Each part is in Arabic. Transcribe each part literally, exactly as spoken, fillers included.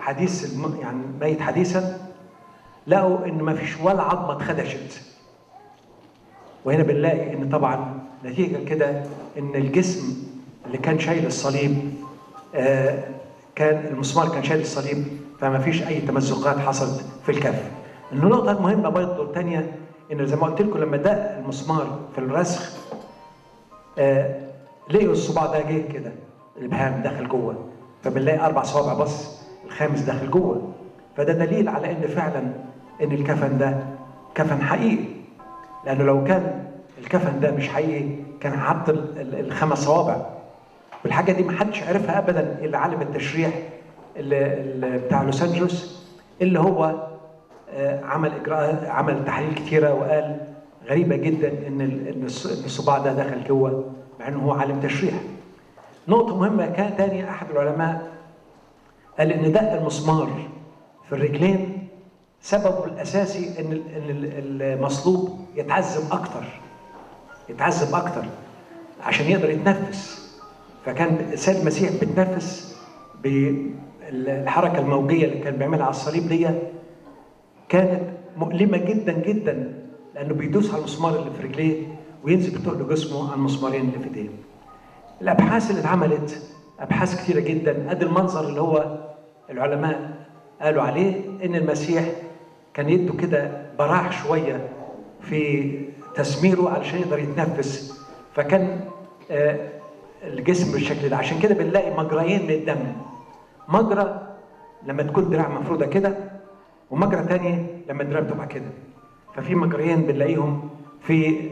حديث الم... يعني ميت حديثا، لقوا ان ما فيش ولا عظمه اتخدشت. وهنا بنلاقي ان طبعا نتيجه كده ان الجسم اللي كان شايل الصليب آه كان المسمار كان شايل الصليب، فما فيش اي تمزقات حصلت في الكف. النقطه المهمه برضه الثانيه ان زي ما قلت لكم لما دق المسمار في الرسخ آه لقوا الصباع ده جه كده، الابهام دخل جوه، فبنلاقي اربع صوابع بس الخامس داخل جوه. فده دليل على ان فعلا ان الكفن ده كفن حقيقي، لانه لو كان الكفن ده مش حقيقي كان حط الخمس صوابع. والحاجه دي ما حدش عرفها ابدا الا عالم التشريح اللي اللي بتاع لوس انجلوس، اللي هو عمل اجراءات عمل تحاليل كتيره وقال غريبه جدا ان ان الصباع ده دخل جوه مع انه هو عالم تشريح. نقطه مهمه كان تاني احد العلماء قال ان دق المسمار في الرجلين سببه الاساسي ان ان المصلوب يتعذب اكتر يتعذب اكتر عشان يقدر يتنفس. فكان السيد المسيح بيتنفس بالحركه الموجيه اللي كان بيعملها على الصليب دي، كانت مؤلمه جدا جدا لانه بيدوس على المسمار اللي في رجليه وينزل بتقل جسمه على المسمارين اللي في ايديه. الابحاث اللي اتعملت ابحاث كثيره جدا. ادي المنظر اللي هو العلماء قالوا عليه ان المسيح كان يده كده براح شويه في تسميره علشان يقدر يتنفس، فكان آه الجسم بالشكل ده. عشان كده بنلاقي مجريين للدم، مجرى لما تكون دراع مفروده كده، ومجرى تاني لما الدراع بتبقى كده. ففي مجريين بنلاقيهم في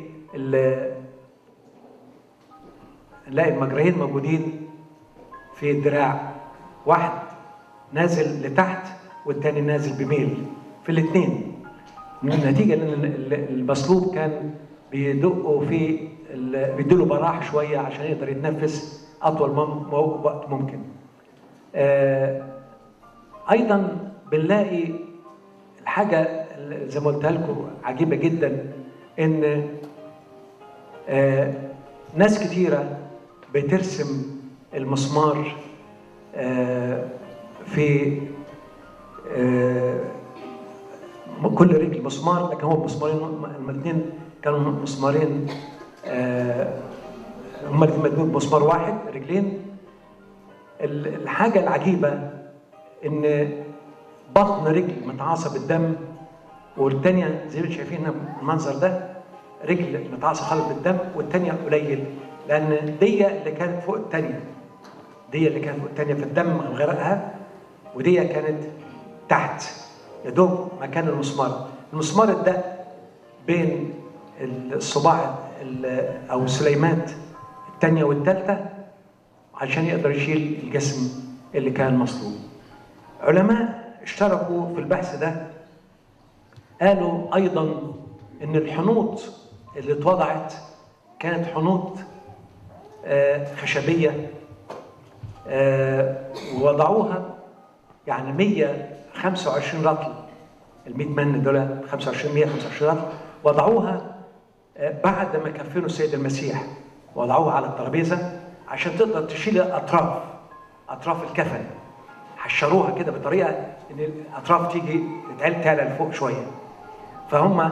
نلاقي المجريين موجودين في الدراع، واحد نازل لتحت والتاني نازل بميل في الاثنين، نتيجه لان المصلوب كان بيدقوا في بيديله براح شويه عشان يقدر يتنفس اطول وقت ممكن. آه ايضا بنلاقي الحاجه زي ما قلتها لكم عجيبه جدا، ان آه ناس كتيره بترسم المسمار آه في آه كل رجل مسمار، لكن هو مسمارين، الاثنين كانوا مسمارين آه هما الاثنين مدموج مسمار واحد رجلين. الحاجه العجيبه ان بطن رجل متعاصه بالدم، والثانيه زي ما شايفين المنظر ده رجل متعاصه خالص بالدم والثانيه قليل، لان دي اللي كانت فوق الثانيه دي اللي كانت فوق الثانيه في الدم غرقها، ودي كانت تحت يا دوب مكان المسمار. المسمار ده بين الصباع او السليمات الثانيه والثالثه عشان يقدر يشيل الجسم اللي كان مصلوب. علماء اشتركوا في البحث ده قالوا ايضا ان الحنوط اللي اتوضعت كانت حنوط آه خشبيه، آه ووضعوها يعني مية وخمسة وعشرين رطل، ال مية من دول خمسة وعشرين مية وخمسة وعشرين رطل، وضعوها آه بعد ما كفنوا السيد المسيح، وضعوها على الترابيزه عشان تقدر تشيل اطراف اطراف الكفن. حشروها كده بطريقه ان الاطراف تيجي تتعل تعلى لفوق شويه. فهم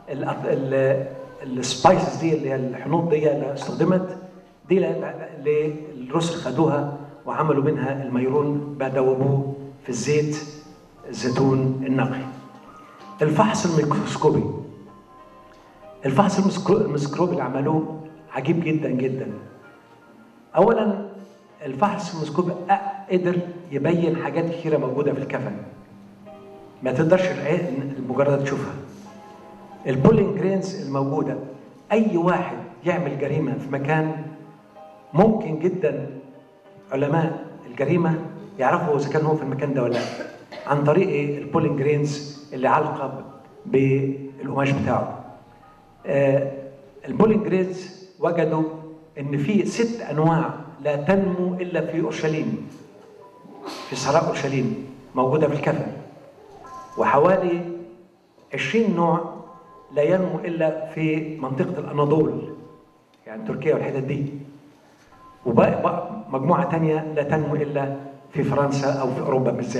السبايسز دي اللي هي الحنوط دي اللي استخدمت دي اللي الرسل خدوها وعملوا منها الميرون بقى دوبوه في الزيت الزيتون النقي. الفحص الميكروسكوبي الفحص الميكروسكوبي اللي عملوه عجيب جدا جدا. اولا الفحص الميكروسكوبي قدر يبين حاجات كثيره موجوده في الكفن ما تقدرش العين المجرد تشوفها. البولينج جرينز الموجوده، اي واحد يعمل جريمه في مكان ممكن جدا علماء الجريمه يعرفوا اذا كان هو في المكان ده ولا لا عن طريق ايه؟ البولينج جرينز اللي علقه بالقماش بتاعه. آه البولينج جرينز وجدوا ان في ست انواع لا تنمو الا في اورشليم، في صحراء اورشليم موجوده في الكفن، وحوالي عشرين نوع لا ينمو الا في منطقه الاناضول يعني تركيا والحتت دي، وبقى مجموعه ثانيه لا تنمو الا في فرنسا او في اوروبا بالذات.